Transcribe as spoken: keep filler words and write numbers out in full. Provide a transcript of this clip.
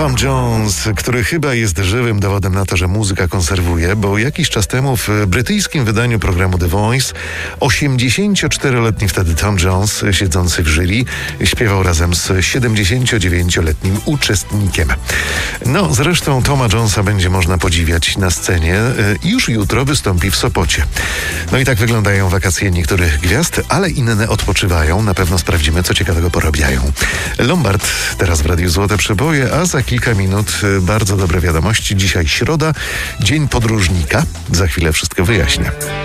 Tom Jones, który chyba jest żywym dowodem na to, że muzyka konserwuje, bo jakiś czas temu w brytyjskim wydaniu programu The Voice osiemdziesięcioczteroletni wtedy Tom Jones, siedzący w jury, śpiewał razem z siedemdziesięciodziewięcioletnim uczestnikiem. No, zresztą Toma Jonesa będzie można podziwiać na scenie i już jutro wystąpi w Sopocie. No i tak wyglądają wakacje niektórych gwiazd, ale inne odpoczywają. Na pewno sprawdzimy, co ciekawego porabiają. Lombard teraz w Radiu Złote Przeboje, a za kilka minut bardzo dobre wiadomości. Dzisiaj środa, dzień podróżnika. Za chwilę wszystko wyjaśnię.